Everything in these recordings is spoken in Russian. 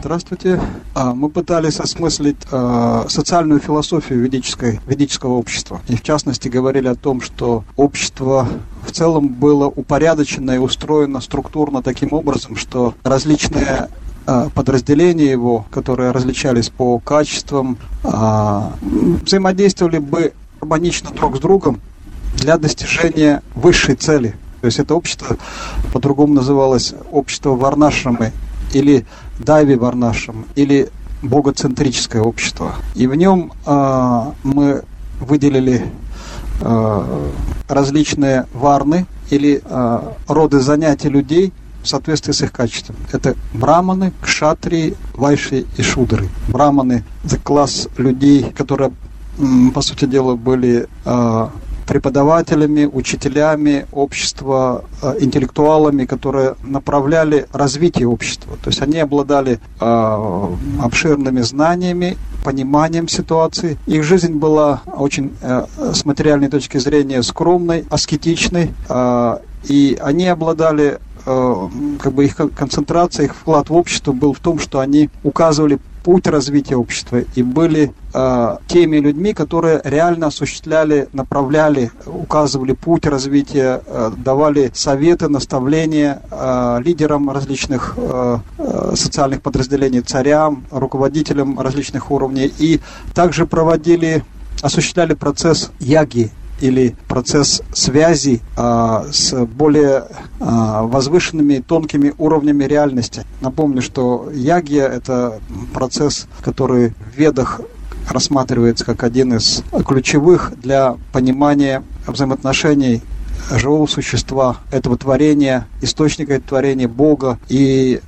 Здравствуйте. Мы пытались осмыслить социальную философию ведического общества. И в частности говорили о том, что общество в целом было упорядочено и устроено структурно таким образом, что различные подразделения его, которые различались по качествам, взаимодействовали бы гармонично друг с другом для достижения высшей цели. То есть это общество по-другому называлось общество Варнашрамы или Дайви Варнашрам, или богоцентрическое общество. И в нем мы выделили различные варны или роды занятий людей в соответствии с их качеством. Это браманы, кшатрии, вайши и шудры. Браманы – это класс людей, которые, по сути дела, были преподавателями, учителями общества, интеллектуалами, которые направляли развитие общества. То есть они обладали обширными знаниями, пониманием ситуации. Их жизнь была очень, с материальной точки зрения, скромной, аскетичной, и они обладали, их концентрация, их вклад в общество был в том, что они указывали путь развития общества и были теми людьми, которые реально осуществляли, направляли, указывали путь развития, давали советы, наставления лидерам различных социальных подразделений, царям, руководителям различных уровней, и также осуществляли процесс яги, или процесс связи с более возвышенными, тонкими уровнями реальности. Напомню, что ягья – это процесс, который в Ведах рассматривается как один из ключевых для понимания взаимоотношений живого существа, этого творения, источника этого творения, Бога. И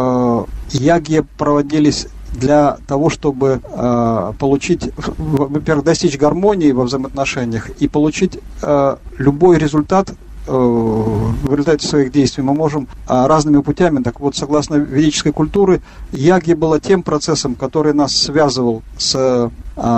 ягьи проводились для того, чтобы получить, во-первых, достичь гармонии во взаимоотношениях и получить любой результат в результате своих действий. Мы можем разными путями. Так вот, согласно ведической культуре, яги было тем процессом, который нас связывал с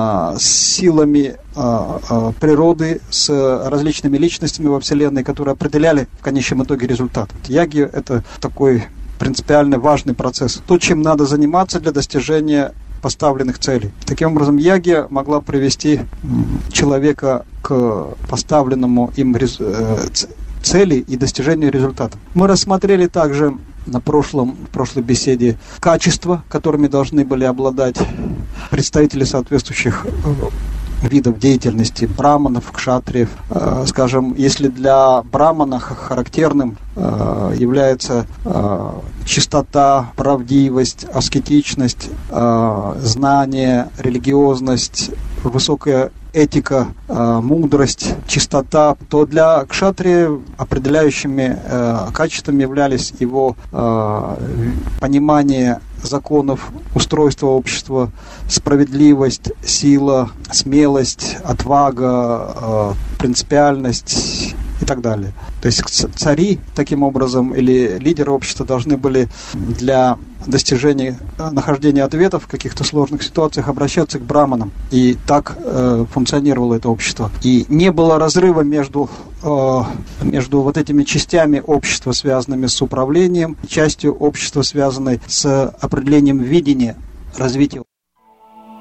силами природы, с различными личностями во Вселенной, которые определяли в конечном итоге результат. Яги – это такой принципиально важный процесс. То, чем надо заниматься для достижения поставленных целей. Таким образом, ягья могла привести человека к поставленному им цели и достижению результата. Мы рассмотрели также на прошлой беседе качества, которыми должны были обладать представители соответствующих видов деятельности браманов, кшатриев. Скажем, если для брамана характерным является чистота, правдивость, аскетичность, знание, религиозность, высокая этика, мудрость, чистота, то для кшатрия определяющими качествами являлись его понимание законов, устройства общества, справедливость, сила, смелость, отвага, принципиальность и так далее. То есть цари, таким образом, или лидеры общества должны были для достижения, нахождения ответов в каких-то сложных ситуациях обращаться к браманам. И так функционировало это общество. И не было разрыва между вот этими частями общества, связанными с управлением, и частью общества, связанной с определением видения развития.